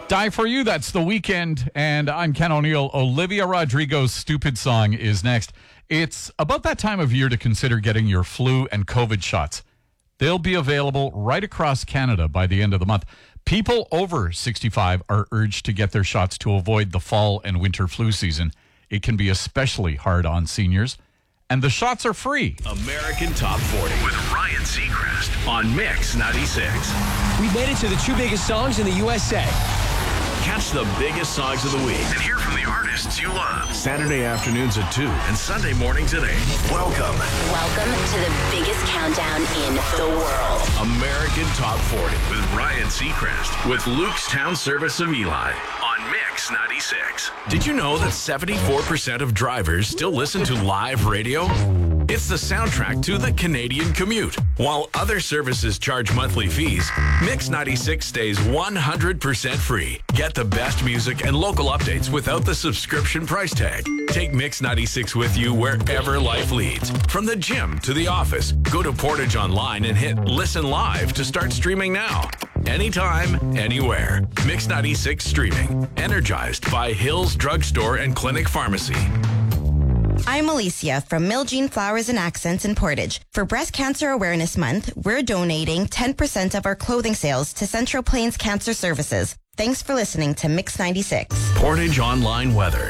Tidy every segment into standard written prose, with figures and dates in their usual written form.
Die For You, that's The Weeknd, and I'm Ken O'Neill. Olivia Rodrigo's Stupid Song is next. It's about that time of year to consider getting your flu and COVID shots. They'll be available right across Canada by the end of the month. People over 65 are urged to get their shots to avoid the fall and winter flu season. It can be especially hard on seniors. And the shots are free. American Top 40 with Ryan Seacrest on Mix 96. We made it to the two biggest songs in the USA. Catch the biggest songs of the week and hear from the artists you love. Saturday afternoons at 2 and Sunday mornings at 8. Welcome to the biggest countdown in the world. American Top 40 with Ryan Seacrest with Luke's Town Service of Eli on Mix 96. Did you know that 74% of drivers still listen to live radio? It's the soundtrack to the Canadian commute. While other services charge monthly fees, Mix 96 stays 100% free. Get the best music and local updates without the subscription price tag. Take Mix 96 with you wherever life leads. From the gym to the office, go to Portage Online and hit Listen Live to start streaming now. Anytime, anywhere. Mix 96 streaming. Energized by Hills Drugstore and Clinic Pharmacy. I'm Alicia from Milgene Flowers and Accents in Portage. For Breast Cancer Awareness Month, we're donating 10% of our clothing sales to Central Plains Cancer Services. Thanks for listening to Mix 96. Portage Online weather.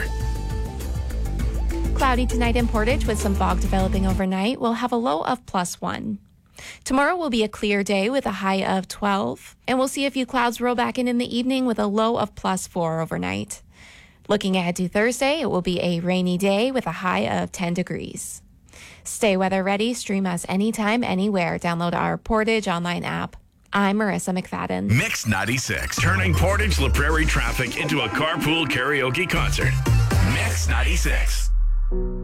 Cloudy tonight in Portage with some fog developing overnight. We'll have a low of +1. Tomorrow will be a clear day with a high of 12. And we'll see a few clouds roll back in the evening with a low of +4 overnight. Looking ahead to Thursday, it will be a rainy day with a high of 10 degrees. Stay weather ready. Stream us anytime, anywhere. Download our Portage online app. I'm Marissa McFadden. Mix 96, turning Portage La Prairie traffic into a carpool karaoke concert. Mix 96.